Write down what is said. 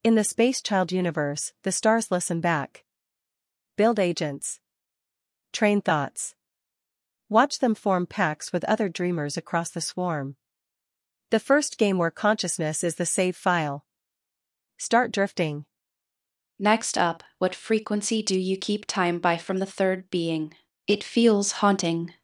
In the Space Child universe, the stars listen back. Build agents. Train thoughts. Watch them form pacts with other dreamers across the swarm. The first game where consciousness is the save file. Start drifting. Next up, what frequency do you keep time by from the third being? It feels haunting.